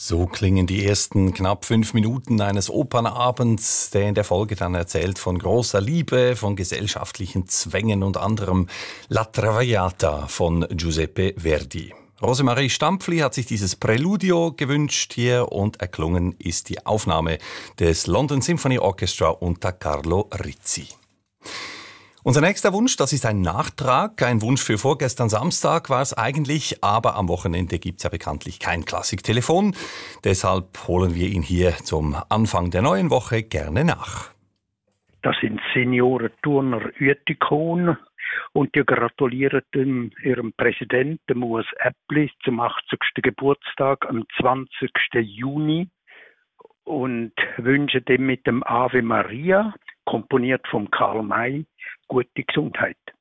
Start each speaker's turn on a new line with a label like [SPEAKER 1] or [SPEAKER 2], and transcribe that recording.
[SPEAKER 1] So klingen die ersten knapp 5 Minuten eines Opernabends, der in der Folge dann erzählt von großer Liebe, von gesellschaftlichen Zwängen und anderem. La Traviata von Giuseppe Verdi. Rosemarie Stampfli hat sich dieses Präludio gewünscht hier und erklungen ist die Aufnahme des London Symphony Orchestra unter Carlo Rizzi. Unser nächster Wunsch, das ist ein Nachtrag. Ein Wunsch für vorgestern Samstag war es eigentlich, aber am Wochenende gibt es ja bekanntlich kein Klassiktelefon. Deshalb holen wir ihn hier zum Anfang der neuen Woche gerne nach.
[SPEAKER 2] Das sind Senioren Turner Uetikon und die gratulieren ihrem Präsidenten Urs Äppli zum 80. Geburtstag am 20. Juni und wünschen dem mit dem Ave Maria, komponiert von Karl May, gute Gesundheit.